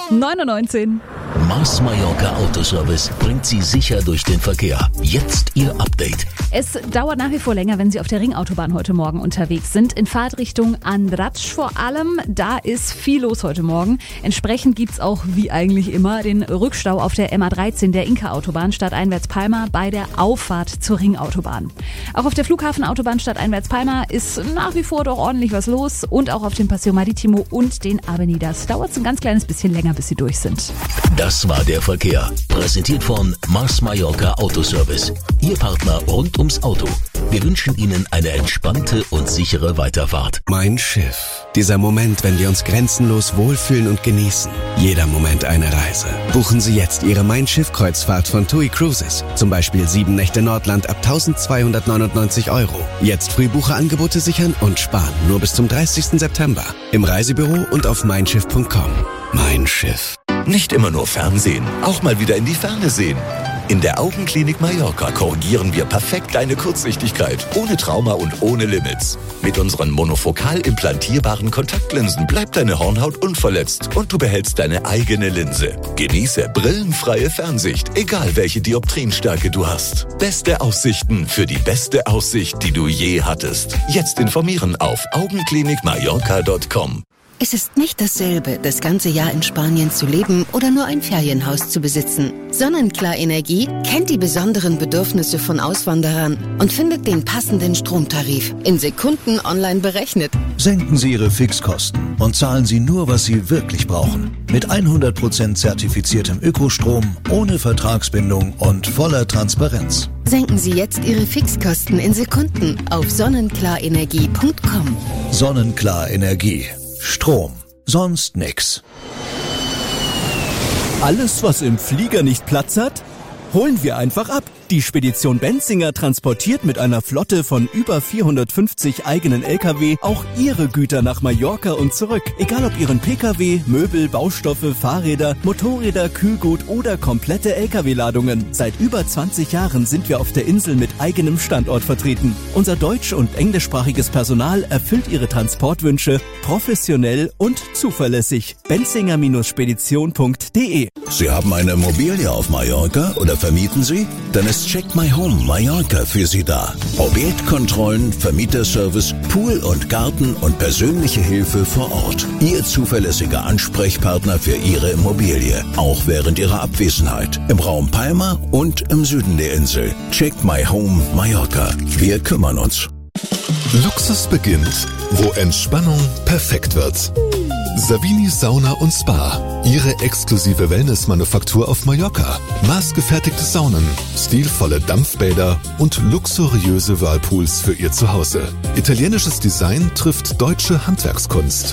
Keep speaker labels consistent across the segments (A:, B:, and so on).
A: 9:19.
B: Mars Mallorca Autoservice bringt Sie sicher durch den Verkehr. Jetzt Ihr Update.
A: Es dauert nach wie vor länger, wenn Sie auf der Ringautobahn heute Morgen unterwegs sind. In Fahrtrichtung Andratx vor allem, da ist viel los heute Morgen. Entsprechend gibt's auch, wie eigentlich immer, den Rückstau auf der MA13, der Inka-Autobahn stadteinwärts Palma, bei der Auffahrt zur Ringautobahn. Auch auf der Flughafenautobahn stadteinwärts Palma ist nach wie vor doch ordentlich was los. Und auch auf dem Paseo Maritimo und den Avenidas dauert es ein ganz kleines bisschen länger, bis sie durch sind.
B: Das war der Verkehr. Präsentiert von Mars Mallorca Autoservice. Ihr Partner rund ums Auto. Wir wünschen Ihnen eine entspannte und sichere Weiterfahrt.
C: Mein Schiff. Dieser Moment, wenn wir uns grenzenlos wohlfühlen und genießen. Jeder Moment eine Reise. Buchen Sie jetzt Ihre Mein Schiff-Kreuzfahrt von TUI Cruises. Zum Beispiel 7 Nächte Nordland ab 1.299 €. Jetzt Frühbucherangebote sichern und sparen. Nur bis zum 30. September. Im Reisebüro und auf meinschiff.com. Mein Schiff.
D: Nicht immer nur Fernsehen, auch mal wieder in die Ferne sehen. In der Augenklinik Mallorca korrigieren wir perfekt deine Kurzsichtigkeit, ohne Trauma und ohne Limits. Mit unseren monofokal implantierbaren Kontaktlinsen bleibt deine Hornhaut unverletzt und du behältst deine eigene Linse. Genieße brillenfreie Fernsicht, egal welche Dioptrienstärke du hast. Beste Aussichten für die beste Aussicht, die du je hattest. Jetzt informieren auf augenklinikmallorca.com.
E: Es ist nicht dasselbe, das ganze Jahr in Spanien zu leben oder nur ein Ferienhaus zu besitzen. Sonnenklar Energie kennt die besonderen Bedürfnisse von Auswanderern und findet den passenden Stromtarif in Sekunden online berechnet.
F: Senken Sie Ihre Fixkosten und zahlen Sie nur, was Sie wirklich brauchen. Mit 100% zertifiziertem Ökostrom, ohne Vertragsbindung und voller Transparenz.
E: Senken Sie jetzt Ihre Fixkosten in Sekunden auf sonnenklarenergie.com.
F: Sonnenklar Energie. Strom. Sonst nix.
G: Alles, was im Flieger nicht Platz hat, holen wir einfach ab. Die Spedition Benzinger transportiert mit einer Flotte von über 450 eigenen LKW auch Ihre Güter nach Mallorca und zurück. Egal ob Ihren Pkw, Möbel, Baustoffe, Fahrräder, Motorräder, Kühlgut oder komplette LKW-Ladungen. Seit über 20 Jahren sind wir auf der Insel mit eigenem Standort vertreten. Unser deutsch- und englischsprachiges Personal erfüllt Ihre Transportwünsche professionell und zuverlässig. benzinger-spedition.de.
B: Sie haben eine Immobilie auf Mallorca oder vermieten Sie? Dann ist Check My Home Mallorca für Sie da. Objektkontrollen, Vermieterservice, Pool und Garten und persönliche Hilfe vor Ort. Ihr zuverlässiger Ansprechpartner für Ihre Immobilie, auch während Ihrer Abwesenheit. Im Raum Palma und im Süden der Insel. Check My Home Mallorca. Wir kümmern uns.
H: Luxus beginnt, wo Entspannung perfekt wird. Savini Sauna und Spa. Ihre exklusive Wellness-Manufaktur auf Mallorca. Maßgefertigte Saunen, stilvolle Dampfbäder und luxuriöse Whirlpools für Ihr Zuhause. Italienisches Design trifft deutsche Handwerkskunst.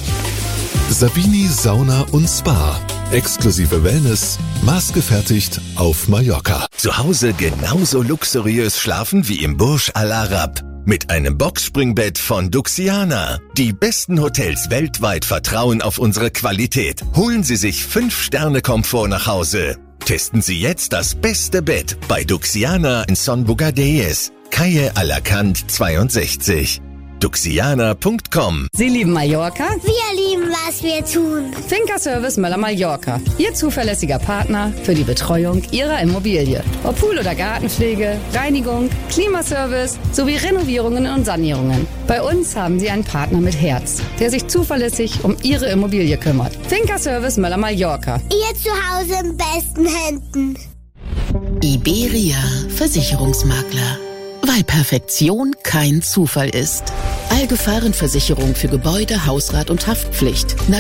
H: Savini Sauna und Spa. Exklusive Wellness, maßgefertigt auf Mallorca.
I: Zu Hause genauso luxuriös schlafen wie im Burj Al Arab. Mit einem Boxspringbett von Duxiana. Die besten Hotels weltweit vertrauen auf unsere Qualität. Holen Sie sich 5-Sterne-Komfort nach Hause. Testen Sie jetzt das beste Bett bei Duxiana in Son Bugadeyes, Calle Alacant 62. Duxiana.com.
J: Sie lieben Mallorca?
K: Wir lieben, was wir tun.
J: Finca Service Möller Mallorca. Ihr zuverlässiger Partner für die Betreuung Ihrer Immobilie. Ob Pool- oder Gartenpflege, Reinigung, Klimaservice sowie Renovierungen und Sanierungen. Bei uns haben Sie einen Partner mit Herz, der sich zuverlässig um Ihre Immobilie kümmert. Finca Service Möller Mallorca.
K: Ihr Zuhause in besten Händen.
E: Iberia Versicherungsmakler. Weil Perfektion kein Zufall ist. Allgefahrenversicherung für Gebäude, Hausrat und Haftpflicht.